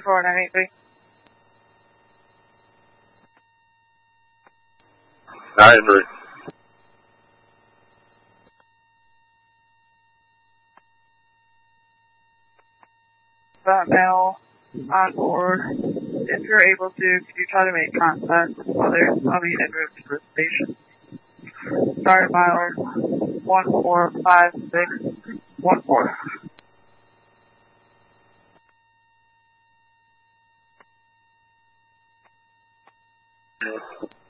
24983. 9-3. Mail on board. If you're able to, could you try to make contact with others coming en route to the station? Start miler 145614.